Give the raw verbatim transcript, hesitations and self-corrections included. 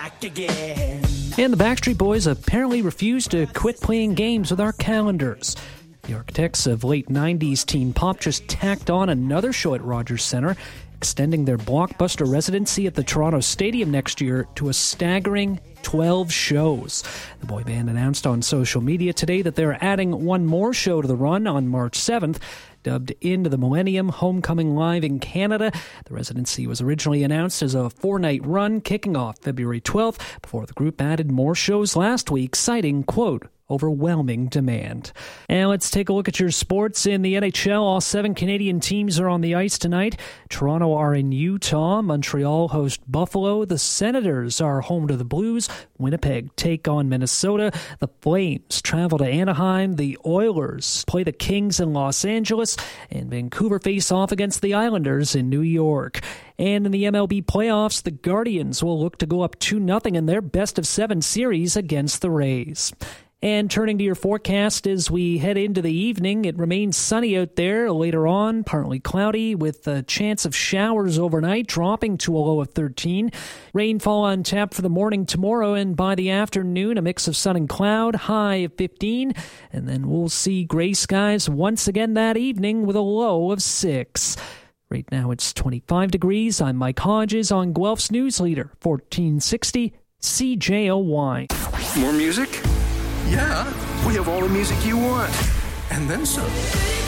back again. And the Backstreet Boys apparently refused to quit playing games with our calendars. The architects of late nineties teen pop just tacked on another show at Rogers Centre, extending their blockbuster residency at the Toronto Stadium next year to a staggering twelve shows. The boy band announced on social media today that they're adding one more show to the run on March seventh. Dubbed Into the Millennium, Homecoming Live in Canada. The residency was originally announced as a four-night run, kicking off February twelfth, before the group added more shows last week, citing, quote, overwhelming demand. And let's take a look at your sports. In the N H L, all seven Canadian teams are on the ice tonight. Toronto are in Utah. Montreal host Buffalo. The Senators are home to the Blues. Winnipeg take on Minnesota. The Flames travel to Anaheim. The Oilers play the Kings in Los Angeles. And Vancouver face off against the Islanders in New York. And in the M L B playoffs, the Guardians will look to go up two nothing in their best-of-seven series against the Rays. And turning to your forecast as we head into the evening, it remains sunny out there. Later on, partly cloudy with a chance of showers overnight, dropping to a low of thirteen. Rainfall on tap for the morning tomorrow, and by the afternoon, a mix of sun and cloud, high of fifteen. And then we'll see gray skies once again that evening with a low of six. Right now it's twenty-five degrees. I'm Mike Hodges on Guelph's News Leader, fourteen sixty C J O Y. More music? Yeah, we have all the music you want. And then some.